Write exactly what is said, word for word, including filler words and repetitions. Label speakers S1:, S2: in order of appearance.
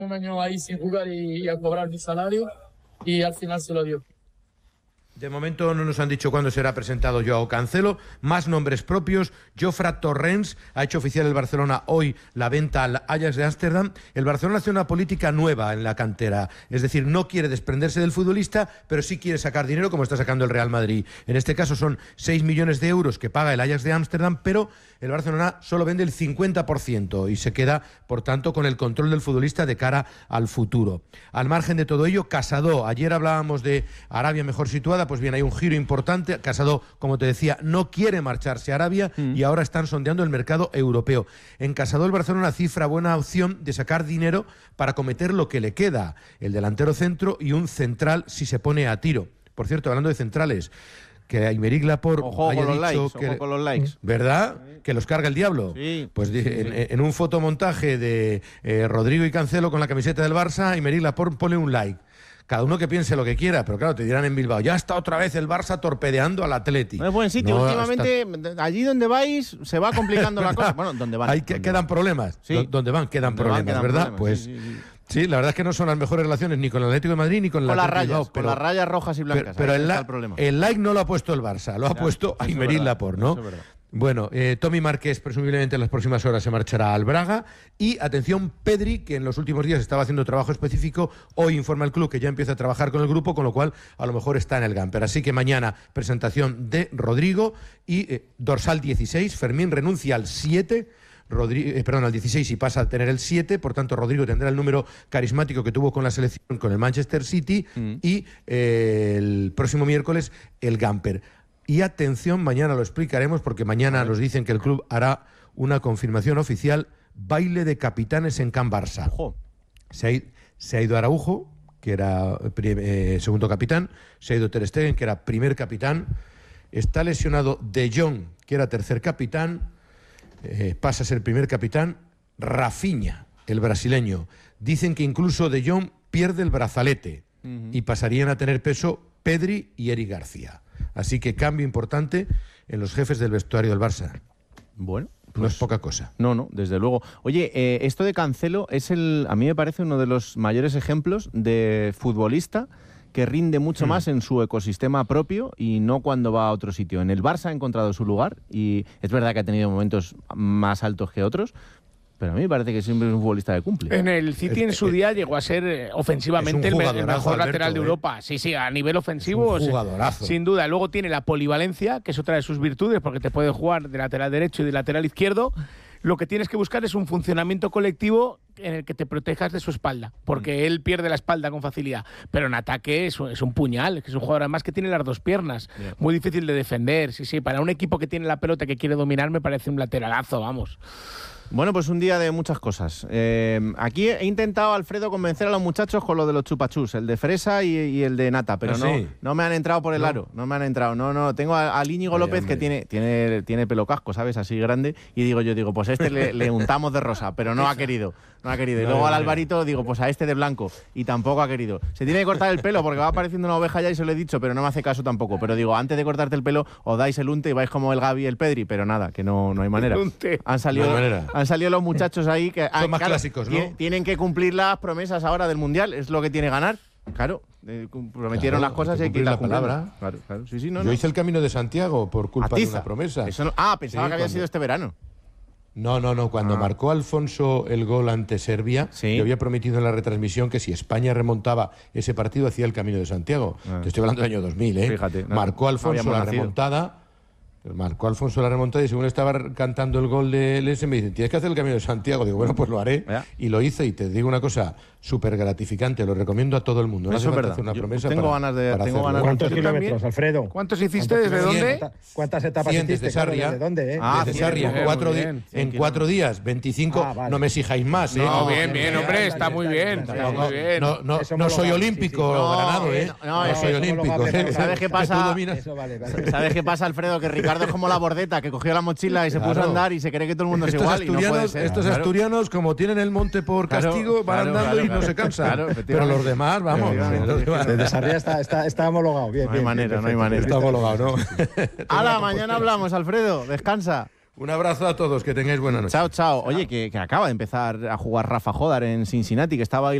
S1: un año ahí sin jugar y, y a cobrar mi salario, y al final se lo dio.
S2: De momento no nos han dicho cuándo será presentado Joao Cancelo. Más nombres propios. Jofre Torrens ha hecho oficial el Barcelona hoy la venta al Ajax de Ámsterdam. El Barcelona hace una política nueva en la cantera. Es decir, no quiere desprenderse del futbolista, pero sí quiere sacar dinero como está sacando el Real Madrid. En este caso son seis millones de euros que paga el Ajax de Ámsterdam, pero el Barcelona solo vende el cincuenta por ciento y se queda, por tanto, con el control del futbolista de cara al futuro. Al margen de todo ello, Casado. Ayer hablábamos de Arabia mejor situada. Pues bien, hay un giro importante. Casado, como te decía, no quiere marcharse a Arabia mm. y ahora están sondeando el mercado europeo. En Casado el Barcelona cifra buena opción de sacar dinero para cometer lo que le queda, el delantero centro y un central si se pone a tiro. Por cierto, hablando de centrales, que Aymeric Laporte
S3: ojo
S2: haya
S3: con
S2: dicho
S3: los likes,
S2: que,
S3: ojo con los likes.
S2: ¿verdad? Que los carga el diablo.
S3: Sí,
S2: pues
S3: sí,
S2: en,
S3: sí.
S2: en un fotomontaje de eh, Rodrigo y Cancelo con la camiseta del Barça, Aymeric Laporte pone un like. Cada uno que piense lo que quiera, pero claro, te dirán en Bilbao, ya está otra vez el Barça torpedeando al Atleti.
S3: No es buen sitio,
S2: no,
S3: últimamente,
S2: está...
S3: allí donde vais, se va complicando la cosa. Bueno, ¿dónde van?
S2: Hay que, quedan problemas.
S3: Sí.
S2: ¿Dónde van? Quedan
S3: ¿Dónde
S2: problemas,
S3: van? Quedan
S2: ¿verdad?
S3: problemas.
S2: Pues
S3: sí, sí, sí.
S2: sí, la verdad es que no son las mejores relaciones ni con el Atlético de Madrid ni con el
S3: con las
S2: Atleti
S3: rayas,
S2: Bilbao, pero,
S3: con las rayas rojas y blancas.
S2: Pero, pero el,
S3: está
S2: la,
S3: el, problema.
S2: el like no lo ha puesto el Barça, lo ha
S3: ya,
S2: puesto Aymeric Laporte, ¿no?
S3: Eso es verdad.
S2: Bueno, eh, Tommy Márquez presumiblemente en las próximas horas se marchará al Braga y, atención, Pedri, que en los últimos días estaba haciendo trabajo específico, hoy informa el club que ya empieza a trabajar con el grupo, con lo cual a lo mejor está en el Gamper. Así que mañana presentación de Rodrigo y eh, dorsal dieciséis, Fermín renuncia al siete, Rodrigo, eh, perdón, al dieciséis y pasa a tener el siete, por tanto Rodrigo tendrá el número carismático que tuvo con la selección con el Manchester City mm. y eh, el próximo miércoles el Gamper. Y atención, mañana lo explicaremos porque mañana nos dicen que el club hará una confirmación oficial, baile de capitanes en Can Barça.
S3: Ojo.
S2: Se ha, se ha ido Araujo, que era eh, segundo capitán, se ha ido Ter Stegen, que era primer capitán, está lesionado De Jong, que era tercer capitán, eh, pasa a ser primer capitán, Rafinha, el brasileño. Dicen que incluso De Jong pierde el brazalete uh-huh. y pasarían a tener peso Pedri y Eric García. Así que cambio importante en los jefes del vestuario del Barça.
S3: Bueno, pues,
S2: no es poca cosa.
S3: No, no, desde luego. Oye, eh, esto de Cancelo es el, a mí me parece uno de los mayores ejemplos de futbolista que rinde mucho mm. más en su ecosistema propio y no cuando va a otro sitio. En el Barça ha encontrado su lugar y es verdad que ha tenido momentos más altos que otros, pero a mí me parece que siempre es un futbolista que cumple.
S4: En el City en su día llegó a ser eh, ofensivamente el, el mejor lateral Alberto, de Europa. Eh. Sí, sí, a nivel ofensivo,
S2: es un jugadorazo.
S4: Sin duda. Luego tiene la polivalencia, que es otra de sus virtudes, porque te puede jugar de lateral derecho y de lateral izquierdo. Lo que tienes que buscar es un funcionamiento colectivo en el que te protejas de su espalda, porque mm. él pierde la espalda con facilidad. Pero en ataque es un, es un puñal, es un jugador además que tiene las dos piernas. Yeah. Muy difícil de defender. Sí, sí, para un equipo que tiene la pelota que quiere dominar me parece un lateralazo, vamos.
S3: Bueno, pues un día de muchas cosas. Eh, aquí he intentado, Alfredo, convencer a los muchachos con lo de los chupachús, el de fresa y, y el de nata, pero ¿Ah, no, sí? no me han entrado por el no. aro, no me han entrado. No, no, tengo al Íñigo López, hombre. que tiene, tiene, tiene pelo casco, ¿sabes? Así grande, y digo yo, digo, pues a este le, le untamos de rosa, pero no ha querido, no ha querido. Y luego al Alvarito digo, pues a este de blanco, y tampoco ha querido. Se tiene que cortar el pelo porque va apareciendo una oveja ya y se lo he dicho, pero no me hace caso tampoco. Pero digo, antes de cortarte el pelo, os dais el unte y vais como el Gavi y el Pedri, pero nada, que no, no hay manera. Han salido, no hay manera. Han salido los muchachos ahí que
S2: son más claro, clásicos, ¿no?
S3: Tienen que cumplir las promesas ahora del Mundial, es lo que tiene ganar. Claro, eh, prometieron claro, las cosas y hay que ir
S2: la palabra.
S3: Claro, claro. Sí, sí, no,
S2: Yo
S3: no.
S2: hice el Camino de Santiago por culpa
S3: Atiza.
S2: de una promesa.
S3: Eso no, ah, pensaba
S2: sí,
S3: que había
S2: cuando...
S3: sido este verano.
S2: No, no, no. Cuando ah. marcó Alfonso el gol ante Serbia, ¿Sí? yo había prometido en la retransmisión que si España remontaba ese partido, hacía el Camino de Santiago. Ah. Te estoy hablando del año dos mil, ¿eh?
S3: Fíjate. No,
S2: marcó Alfonso no la nacido. remontada. Marcó Alfonso la remontada y según estaba cantando el gol de L S me dice, tienes que hacer el Camino de Santiago. Digo, bueno, pues lo haré. ¿Ya? Y lo hice y te digo una cosa súper gratificante, lo recomiendo a todo el mundo. No
S3: Eso es verdad.
S2: Una promesa
S3: tengo
S2: para,
S3: ganas de,
S2: para
S3: tengo ganas
S5: ¿Cuántos
S3: de
S5: kilómetros, Alfredo?
S4: ¿Cuántos hiciste? ¿Desde dónde?
S5: ¿Cuántas etapas
S2: cien
S5: hiciste?
S2: Desde Sarria.
S5: ¿De dónde? Eh?
S2: Ah, desde Sarria. En cuatro, di en cuatro días, veinticinco. Ah, vale. No me exijáis más, ¿eh?
S4: No, bien, bien, hombre, está muy bien.
S2: No, no, no, no, no soy olímpico, sí, sí. Granado, ¿eh?
S3: No,
S2: no soy olímpico.
S3: ¿Sabes qué pasa? ¿Sabes qué pasa, Alfredo? Que Ricardo es como la bordeta, que cogió la mochila y se puso a andar y se cree que todo el mundo es igual y no puede ser.
S2: Estos asturianos, como tienen el monte por castigo, van andando y no se cansan. Pero los demás, vamos.
S5: Desde Sarria está, está, está homologado. Bien,
S3: no hay
S5: bien,
S3: manera,
S5: bien,
S3: no hay manera.
S2: Está homologado, ¿no?
S3: ¡Hala! Mañana hablamos, Alfredo. Descansa.
S2: Un abrazo a todos, que tengáis buena noche.
S3: Chao, chao. Oye, que, que acaba de empezar a jugar Rafa Jodar en Cincinnati, que estaba ahí